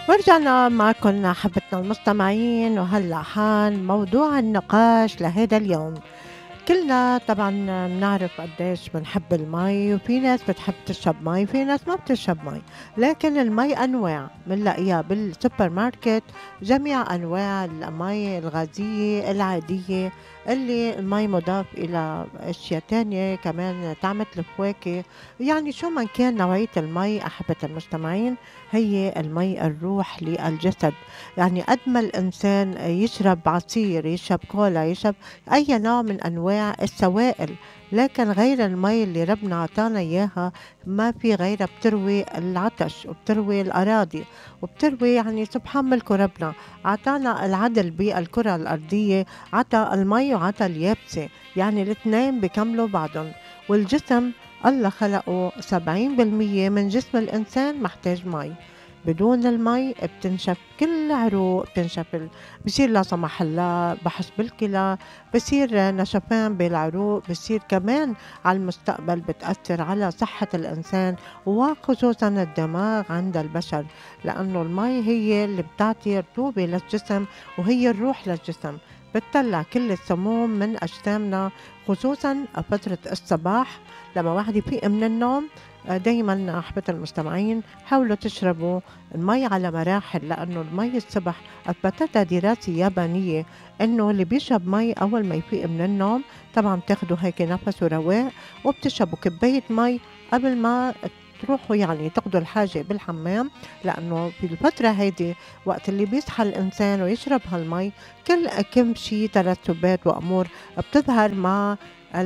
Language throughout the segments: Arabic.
ورجعنا معكم أحبتنا المستمعين، وهلأ حان موضوع النقاش لهذا اليوم. كلنا طبعًا بنعرف قديش بنحب المي، وفي ناس بتحب تشرب مي، وفي ناس ما بتشرب مي، لكن المي أنواع بنلاقيها بالسوبر ماركت، جميع أنواع المي الغازية العادية، اللي المي مُضاف إلى أشياء تانية كمان طعمة الفواكه، يعني شو ما كان نوعية المي أحبة المستمعين، هي المي الروح للجسد. يعني قد ما الإنسان يشرب عصير، يشرب كولا، يشرب أي نوع من أنواع السوائل، لكن غير المي اللي ربنا عطانا إياها ما في غيرها بتروي العطش وبتروي الأراضي وبتروي، يعني سبحان ملكه ربنا عطانا العدل بالكرة الأرضية، عطا المي وعطا اليابسة، يعني الاثنين بيكملوا بعضهم. والجسم الله خلقه 70% من جسم الإنسان محتاج مي. بدون المي بتنشف كل عروق، بتنشف بصير لا سمح الله بحث بالكلى، بصير نشفان بالعروق، بصير كمان على المستقبل بتأثر على صحة الإنسان وخصوصا الدماغ عند البشر، لأنه المي هي اللي بتعطي رطوبة للجسم وهي الروح للجسم، بتطلع كل السموم من أجسامنا، خصوصا فترة الصباح لما واحد يفيق من النوم. دايما أحبة المستمعين حاولوا تشربوا المي على مراحل، لأنه المي الصبح أثبتتها دراسة يابانية إنه اللي بيشرب مي أول ما يفيق من النوم طبعا بتاخدوا هيك نفس ورواق، وبتشربوا كباية مي قبل ما تروحوا يعني تاخدوا الحاجة بالحمام، لأنه في الفترة هيدي وقت اللي بيصحى الإنسان ويشرب هالمي كل كم شي ترتبات وأمور بتظهر مع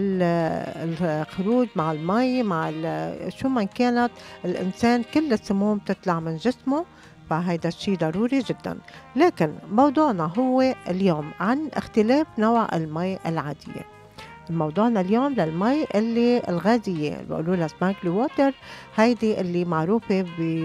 الخروج مع المي مع شو ما كانت الإنسان كل السموم تطلع من جسمه، فهيدا الشي ضروري جدا. لكن موضوعنا هو اليوم عن اختلاف نوع المي العادية. موضوعنا اليوم للمي اللي الغازية اللي بيقولوا لها سباركلي ووتر، هيدي اللي معروفة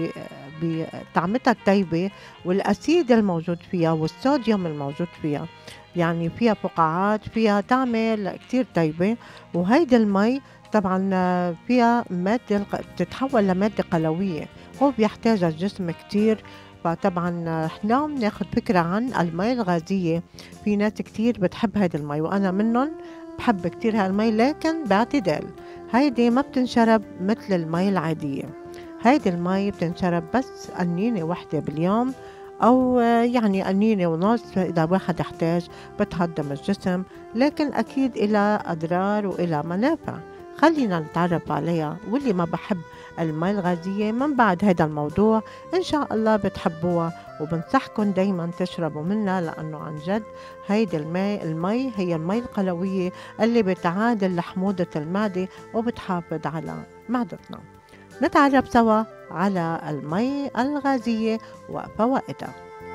بطعمتها الطيبة والأسيد الموجود فيها والصوديوم الموجود فيها، يعني فيها فقاعات، فيها طعمة كتير طيبة. وهيدي المي طبعا فيها مادة بتتحول لمادة قلوية، هو بيحتاجها الجسم كتير. فطبعا احنا بناخد فكرة عن المي الغازية. في ناس كتير بتحب هيدي المي وأنا منهم، باحب كتير هالمي لكن باعتدال. هيدي ما بتنشرب متل المي العادية، هيدي المي بتنشرب بس قنينة وحدة باليوم، أو يعني قنينة ونص إذا واحد احتاج، بتهضم الجسم، لكن أكيد إلها أضرار وإلها منافع. خلينا نتعرف عليها، واللي ما بحب المي الغازية من بعد هذا الموضوع إن شاء الله بتحبوها، وبنصحكن دايما تشربوا منها، لأنه عن جد هيدي المي هي المي القلوية اللي بتعادل لحموضة المعدة وبتحافظ على معدتنا. نتعرف سوا على المي الغازية وفوائدها.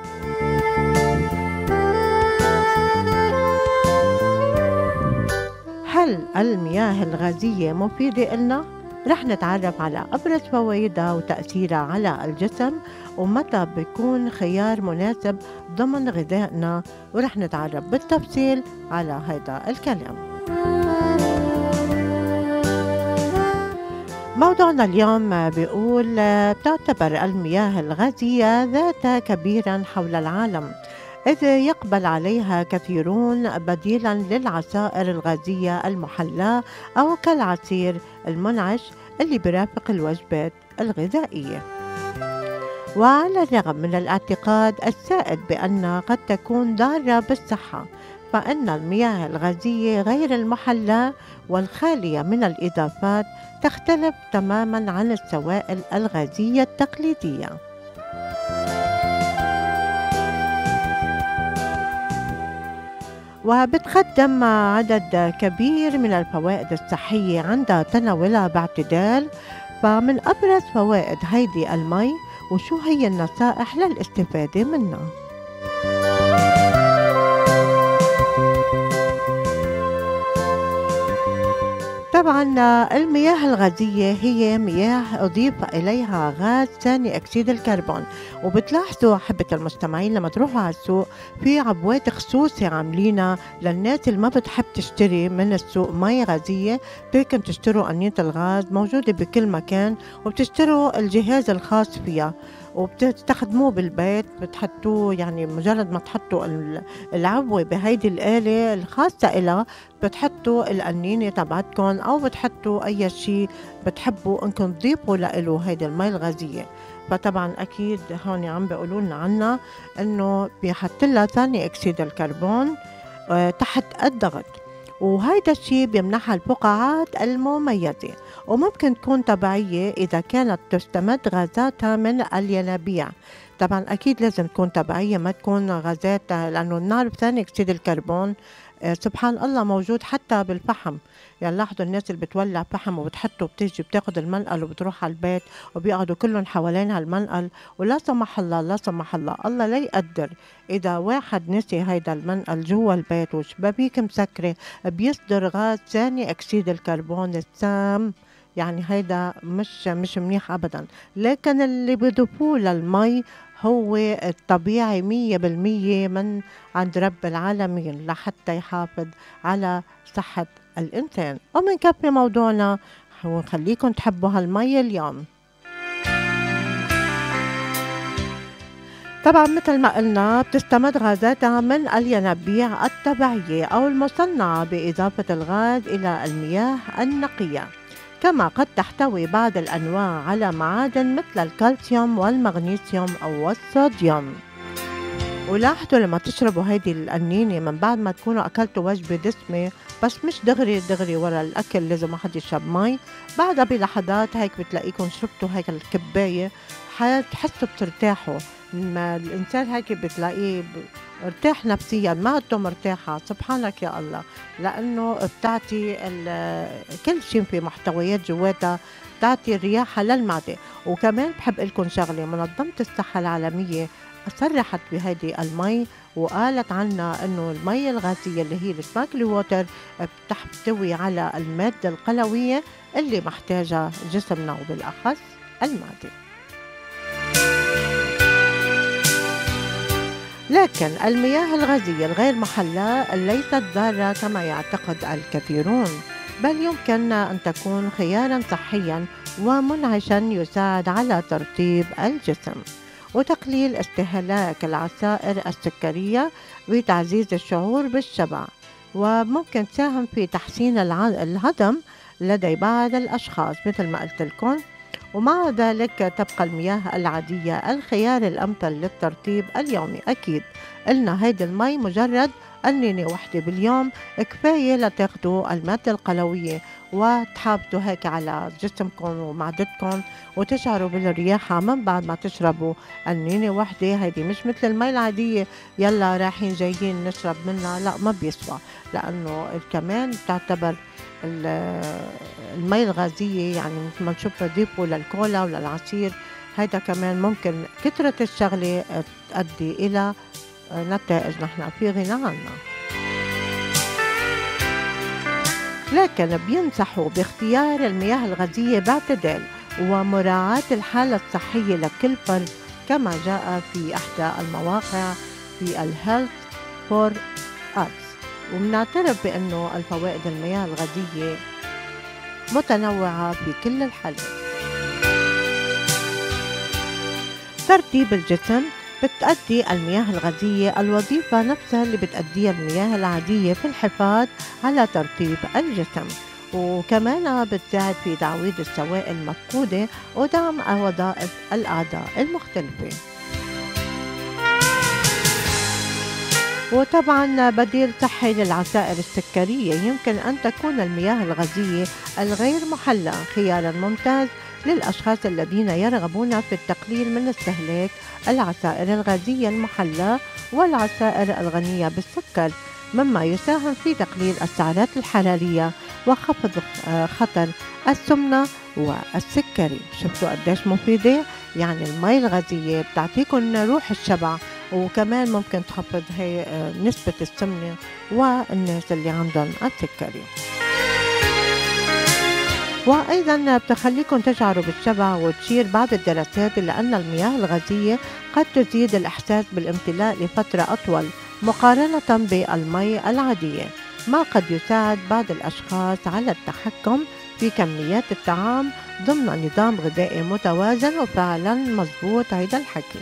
هل المياه الغازية مفيدة إلنا؟ رح نتعرف على أبرز فوائدها وتأثيرها على الجسم، ومتى بيكون خيار مناسب ضمن غذائنا، ورح نتعرف بالتفصيل على هذا الكلام. موضوعنا اليوم بيقول تعتبر المياه الغازية ذات كبيرا حول العالم، إذ يقبل عليها كثيرون بديلا للعصائر الغازية المحلاة أو كالعصير المنعش اللي برافق الوجبات الغذائية. وعلى الرغم من الاعتقاد السائد بأنها قد تكون ضارة بالصحة، فإن المياه الغازية غير المحلاة والخالية من الإضافات تختلف تماما عن السوائل الغازية التقليدية. وبتقدم عدد كبير من الفوائد الصحية عند تناولها باعتدال. فمن أبرز فوائد هيدي المي وشو هي النصائح للاستفادة منها؟ طبعا المياه الغازية هي مياه أضيف إليها غاز ثاني أكسيد الكربون. وبتلاحظوا أحبة المستمعين لما تروحوا على السوق في عبوات خصوصي عاملينها للناس اللي ما بتحب تشتري من السوق مي غازية، فيكن تشتروا قنينة الغاز موجودة بكل مكان وبتشتروا الجهاز الخاص فيها. وبتستخدموه بالبيت، بتحطوه يعني مجرد ما تحطوا العبوة بهيدي الآلة الخاصة إلها، بتحطوا القنينة تبعتكن أو بتحطوا أي شي بتحبوا إنكم تضيفوا لإله هيدي المي الغازية. فطبعا أكيد هون عم بيقولوا لنا عنها إنه بيحط لها ثاني أكسيد الكربون تحت الضغط، وهيدا الشي بيمنحها الفقاعات المميزة، وممكن تكون طبيعية إذا كانت تستمد غازاتها من الينابيع. طبعا أكيد لازم تكون طبيعية، ما تكون غازات، لأنه النار بثاني أكسيد الكربون سبحان الله موجود حتى بالفحم. يعني لاحظوا الناس اللي بتولع فحم وبتحطه، بتيجي بتاخد المنقل وبتروح على البيت وبيقعدوا كلهم حوالين هالمنقل، ولا سمح الله لا سمح الله الله لا يقدر إذا واحد نسي هيدا المنقل جوا البيت وشبابيك مسكرة، بيصدر غاز ثاني أكسيد الكربون السام. يعني هيدا مش منيح أبدا. لكن اللي بيضيفوه للمي هو الطبيعي 100% من عند رب العالمين لحتى يحافظ على صحة الإنسان. ومنكفي موضوعنا ونخليكم تحبوا هالمي اليوم. طبعا مثل ما قلنا بتستمد غازاتها من الينابيع الطبيعية أو المصنعة بإضافة الغاز إلى المياه النقية. كما قد تحتوي بعض الأنواع على معادن مثل الكالسيوم والمغنيسيوم أو الصوديوم. ولاحظوا لما تشربوا هيدي القنينة من بعد ما تكونوا أكلتوا وجبة دسمة، بس مش دغري ورا الأكل لازم واحد يشرب مي، بعدها بلحظات هيك بتلاقيكم شربتوا هيك الكباية، حتحسوا بترتاحوا. ما الإنسان هيك بتلاقيه ارتاح نفسيا، معدته مرتاحة. سبحانك يا الله، لأنه بتعطي كل شيء في محتويات جواتها، بتعطي الرياحة للمعدة. وكمان بحب لكم شغلة، منظمة الصحة العالمية صرحت بهيدي المي وقالت عنا انه المي الغازية اللي هي السباركلي ووتر بتحتوي على المادة القلوية اللي محتاجها جسمنا وبالأخص المعدة. لكن المياه الغازية الغير محلاة ليست ضارة كما يعتقد الكثيرون، بل يمكن أن تكون خيارا صحيا ومنعشا يساعد على ترطيب الجسم وتقليل استهلاك العصائر السكرية وتعزيز الشعور بالشبع، وممكن تساهم في تحسين الهضم لدى بعض الأشخاص مثل ما قلت لكم. ومع ذلك تبقى المياه العادية الخيار الأمثل للترطيب اليومي. أكيد قلنا هيدي المي مجرد قنينة وحدة باليوم كفاية لتاخدوا المادة القلوية وتحافظوا هيك على جسمكم ومعدتكم وتشعروا بالرياحة من بعد ما تشربوا قنينة وحدة. هيدي مش مثل المي العادية يلا رايحين جايين نشرب منها، لا ما بيسوى، لأنه كمان تعتبر المي الغازية يعني مثل ما نشوف نضيفه للكولا وللعصير، هيدا كمان ممكن كثرة الشغلة تؤدي إلى نتائج نحن في غنى عنها. لكن بينصحوا باختيار المياه الغازية باعتدال ومراعاة الحالة الصحية لكل فرد، كما جاء في إحدى المواقع في Health for Us. ومنعترف بأنه الفوائد المياه الغازية متنوعة في كل الحالات. ترطيب الجسم، بتأدي المياه الغازية الوظيفة نفسها اللي بتأديها المياه العادية في الحفاظ على ترطيب الجسم، وكمان بتساعد في تعويض السوائل المفقودة ودعم وظائف الأعضاء المختلفة. وطبعا بديل صحي للعصائر السكرية، يمكن أن تكون المياه الغازية الغير محلى خيارا ممتاز للأشخاص الذين يرغبون في التقليل من استهلاك العصائر الغازية المحلى والعصائر الغنية بالسكر، مما يساهم في تقليل السعرات الحرارية وخفض خطر السمنة والسكري. شفتوا قديش مفيدة؟ يعني المي الغازية بتعطيكم روح الشبع، وكمان ممكن تخفض هي نسبة السمنة والناس اللي عندهم السكري، وأيضا بتخليكم تشعروا بالشبع. وتشير بعض الدراسات إلى أن المياه الغازية قد تزيد الإحساس بالامتلاء لفترة أطول مقارنة بالمي العادية، ما قد يساعد بعض الأشخاص على التحكم في كميات الطعام ضمن نظام غذائي متوازن، وفعلا مزبوط هيدا الحكي.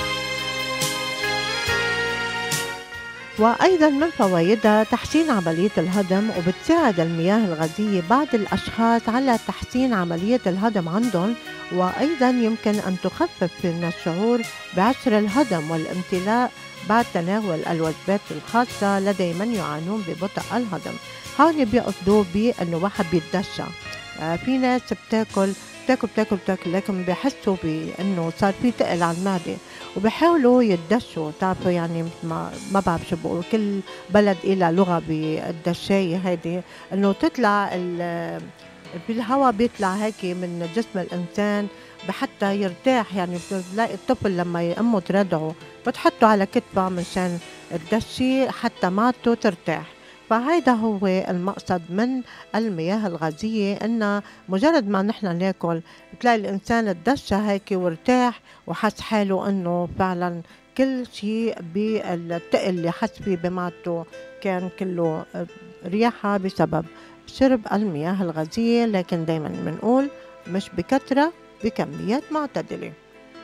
وأيضا من فوائدها تحسين عملية الهضم، وبتساعد المياه الغازية بعض الأشخاص على تحسين عملية الهضم عندهم، وأيضا يمكن أن تخفف من الشعور بعسر الهضم والامتلاء بعد تناول الوجبات الخاصة لدى من يعانون ببطء الهضم. هون بيقصدوا بأنه واحد بيتدشى. في ناس بتاكل لكن بحسوا بأنه صار في تقل على المعدة وبحاولوا يتدشوا. تعرفوا يعني ما بعرف شو بقول، كل بلد إلها لغة بالدشاية هيدي، إنه تطلع في الهواء بيطلع هيك من جسم الإنسان بحتى يرتاح. يعني بتلاقي الطفل لما أمه تردعه بتحطه على كتفه مشان تدشي حتى معدته ترتاح. فهيدا هو المقصد من المياه الغازية، إنه مجرد ما نحن ناكل بتلاقي الإنسان اتدشى هيك وارتاح وحس حاله إنه فعلا كل شيء بالتقل اللي حس فيه بمعدته كان كله رياحة بسبب شرب المياه الغازية. لكن دايما بنقول مش بكثرة، بكميات معتدلة.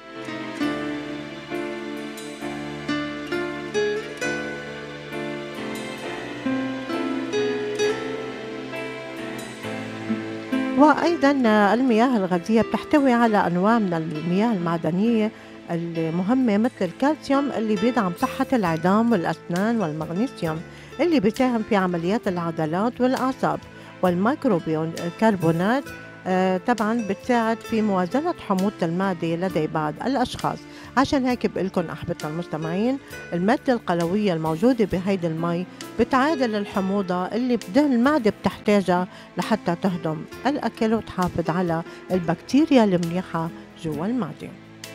وأيضا المياه الغازية بتحتوي على أنواع من المياه المعدنية المهمة مثل الكالسيوم اللي بيدعم صحة العظام والأسنان، والمغنيسيوم اللي بيساهم في عمليات العضلات والأعصاب، والميكروبيكربونات طبعا بتساعد في موازنة حموضة المعدة لدى بعض الأشخاص. عشان هيك بقلكن أحبتنا المستمعين، المادة القلوية الموجودة بهيدي المي بتعادل الحموضة اللي المعدة بتحتاجها لحتى تهضم الأكل وتحافظ على البكتيريا المنيحة جوا المعدة.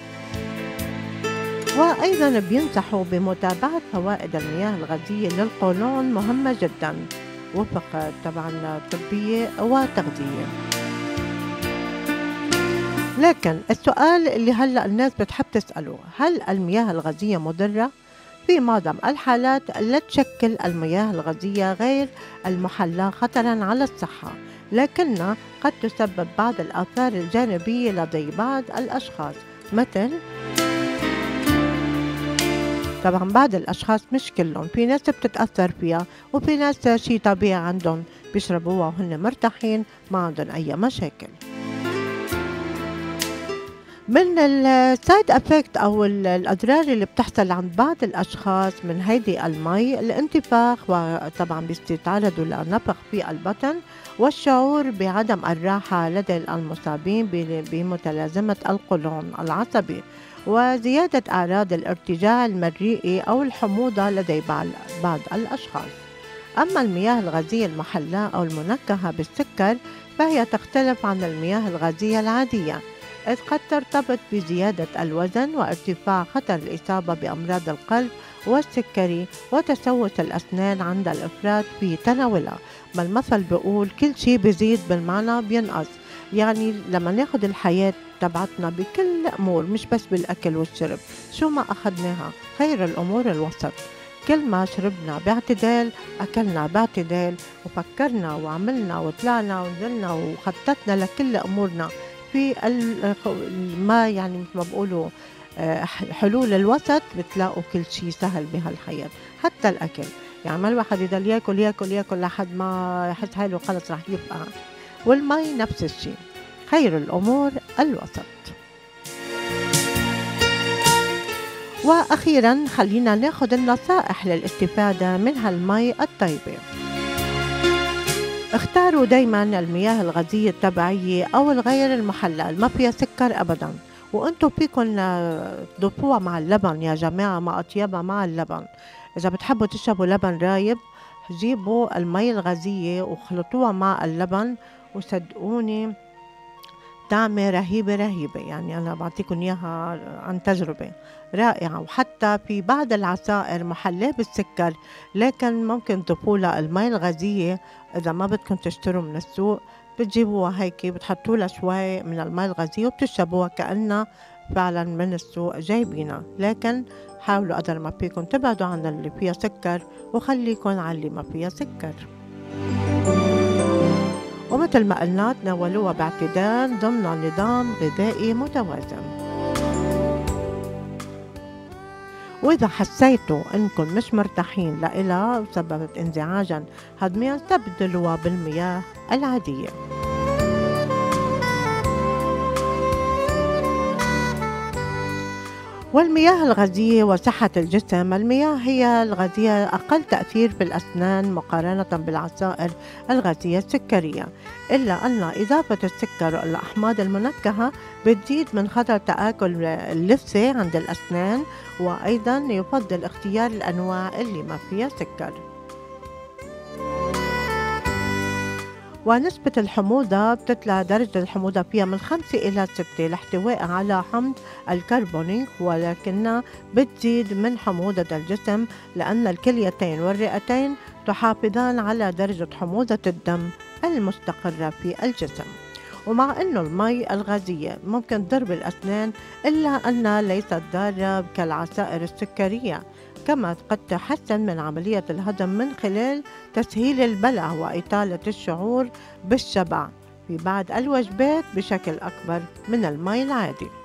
وأيضا بينصحوا بمتابعة فوائد المياه الغازية للقولون، مهمة جدا وفق طبعا طبية وتغذية. لكن السؤال اللي هلأ الناس بتحب تسأله، هل المياه الغازية مضرة؟ في معظم الحالات لا تشكل المياه الغازية غير المحلاة خطرا على الصحة، لكنها قد تسبب بعض الآثار الجانبية لدى بعض الأشخاص، مثل طبعا بعض الأشخاص مش كلهم، في ناس بتتأثر فيها وفي ناس شي طبيعي عندهم بيشربوها وهن مرتاحين ما عندهم أي مشاكل. من السايد افكت او الاضرار اللي بتحصل عند بعض الاشخاص من هيدي المي، الانتفاخ، وطبعا بيتعرضوا لنفخ في البطن، والشعور بعدم الراحة لدى المصابين بمتلازمة القولون العصبي، وزيادة أعراض الارتجاع المريئي أو الحموضة لدى بعض الأشخاص. أما المياه الغازية المحلاة أو المنكهة بالسكر فهي تختلف عن المياه الغازية العادية، إذ قد ترتبط بزيادة الوزن وارتفاع خطر الإصابة بأمراض القلب والسكري وتسوس الأسنان عند الإفراط في تناولها. ما المثل بيقول كل شيء بيزيد بالمعنى بينقص. يعني لما ناخد الحياة تبعتنا بكل أمور، مش بس بالأكل والشرب، شو ما أخدناها خير الأمور الوسط. كل ما شربنا باعتدال، أكلنا باعتدال، وفكرنا وعملنا وطلعنا ونزلنا وخططنا لكل أمورنا في ما يعني مثل ما بقولوا حلول الوسط، بتلاقوا كل شيء سهل بهالحياة، حتى الأكل. يعني ما الواحد يضل ياكل لحد ما يحس حاله خلص رح يبقى. والمي نفس الشيء، خير الأمور الوسط. وأخيرا خلينا ناخد النصائح للاستفادة من هالمي الطيبة. اختاروا دايما المياه الغازية الطبيعية أو الغير المحلى ما فيها سكر أبدا، وانتو فيكن تضيفوها مع اللبن يا جماعة، ما أطيبها مع اللبن. إذا بتحبوا تشربوا لبن رايب، جيبوا المي الغازية وخلطوها مع اللبن، وصدقوني طعمة رهيبة. يعني أنا بعطيكم إياها عن تجربة رائعة. وحتى في بعض العصائر محلاه بالسكر، لكن ممكن تضيفوا المي الغازية. إذا ما بدكم تشتروا من السوق، بتجيبوها هيك بتحطوا لها شوي من المي الغازية وبتشربوها كأنها فعلا من السوق جايبينها. لكن حاولوا قدر ما فيكم تبعدوا عن اللي فيها سكر، وخليكم على اللي ما فيها سكر. ومثل ما قلنا تناولوها باعتدال ضمن نظام غذائي متوازن. وإذا حسيتوا إنكم مش مرتاحين لإلها وسببت انزعاجا هضميا استبدلوها بالمياه العادية. والمياه الغازية وصحة الجسم. المياه هي الغازية أقل تأثير في الأسنان مقارنة بالعصائر الغازية السكرية، إلا أن إضافة السكر والأحماض المنكهة بتزيد من خطر تآكل اللثة عند الأسنان، وأيضا يفضل اختيار الأنواع اللي ما فيها سكر. ونسبة الحموضة بتطلع درجة الحموضة فيها من 5 إلى 6 لاحتوائها على حمض الكربونيك، ولكنها بتزيد من حموضة الجسم لأن الكليتين والرئتين تحافظان على درجة حموضة الدم المستقرة في الجسم. ومع أنه المي الغازية ممكن تضر بالأسنان، إلا أنها ليست ضارة كالعصائر السكرية، كما قد تحسن من عملية الهضم من خلال تسهيل البلع وإطالة الشعور بالشبع في بعض الوجبات بشكل أكبر من المي العادي.